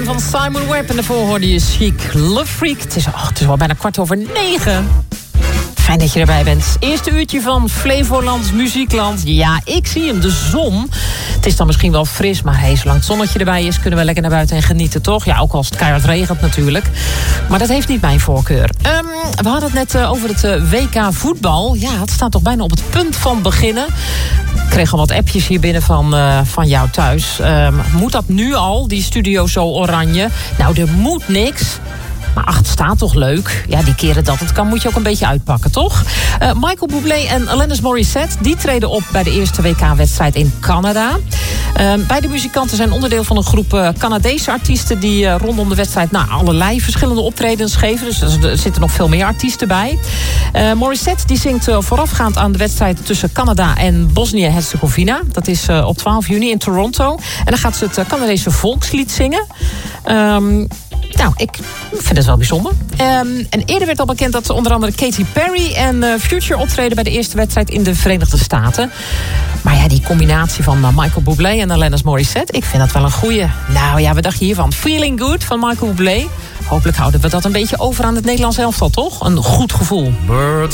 van Simon Webb. En daarvoor hoorde je Chic Love Freak. Het is wel bijna 9:15. Fijn dat je erbij bent. Eerste uurtje van Flevoland Muziekland. Ja, ik zie hem, de zon. Het is dan misschien wel fris, maar hey, zolang het zonnetje erbij is, kunnen we lekker naar buiten en genieten, toch? Ja, ook als het keihard regent natuurlijk. Maar dat heeft niet mijn voorkeur. We hadden het net over het WK voetbal. Ja, het staat toch bijna op het punt van beginnen. Ik kreeg al wat appjes hier binnen van jou thuis. Moet dat nu al, die studio zo oranje? Nou, er moet niks. Maar het staat toch leuk. Ja, die keren dat het kan, moet je ook een beetje uitpakken, toch? Michael Bublé en Alanis Morissette, die treden op bij de eerste WK-wedstrijd in Canada. Beide muzikanten zijn onderdeel van een groep Canadese artiesten die rondom de wedstrijd allerlei verschillende optredens geven. Dus er zitten nog veel meer artiesten bij. Morissette die zingt voorafgaand aan de wedstrijd tussen Canada en Bosnië-Herzegovina. Dat is op 12 juni in Toronto. En dan gaat ze het Canadese volkslied zingen. Nou, ik vind het wel bijzonder. En eerder werd al bekend dat onder andere Katy Perry en Future optreden bij de eerste wedstrijd in de Verenigde Staten. Maar ja, die combinatie van Michael Bublé en Alanis Morissette, ik vind dat wel een goeie. Nou ja, wat dacht je hiervan? Feeling Good van Michael Bublé. Hopelijk houden we dat een beetje over aan het Nederlands elftal, toch? Een goed gevoel.